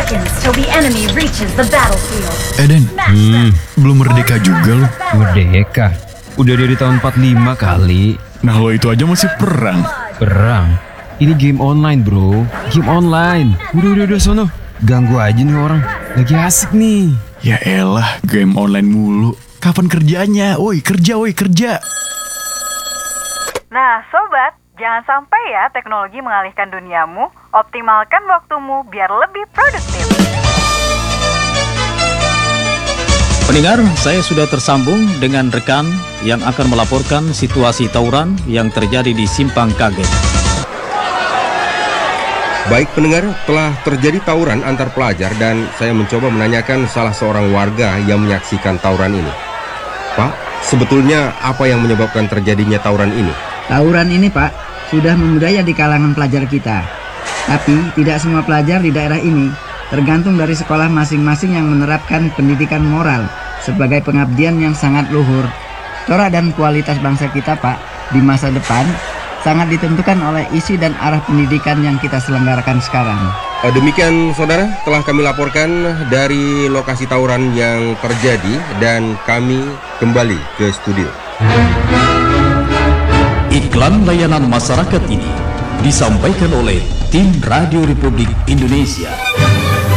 seconds till the enemy reaches the battlefield. Eden, belum merdeka juga lo. Merdeka? Udah dari tahun 45 kali. Nah lo itu aja masih perang. Perang? Ini game online bro. Game online. Udah sono. Ganggu aja nih orang. Lagi asik nih. Ya elah, game online mulu. Kapan kerjanya? Woi kerja. Nah, sobat, jangan sampai ya teknologi mengalihkan duniamu. Optimalkan waktumu biar lebih produktif. Pendengar, saya sudah tersambung dengan rekan yang akan melaporkan situasi tawuran yang terjadi di Simpang Kaget. Baik pendengar, telah terjadi tawuran antar pelajar dan saya mencoba menanyakan salah seorang warga yang menyaksikan tawuran ini. Pak, sebetulnya apa yang menyebabkan terjadinya tawuran ini? Tawuran ini Pak, sudah membudaya di kalangan pelajar kita. Tapi tidak semua pelajar di daerah ini, tergantung dari sekolah masing-masing yang menerapkan pendidikan moral sebagai pengabdian yang sangat luhur. Corak dan kualitas bangsa kita Pak, di masa depan sangat ditentukan oleh isi dan arah pendidikan yang kita selenggarakan sekarang. Demikian saudara, telah kami laporkan dari lokasi tawuran yang terjadi dan kami kembali ke studio. Iklan layanan masyarakat ini disampaikan oleh tim Radio Republik Indonesia.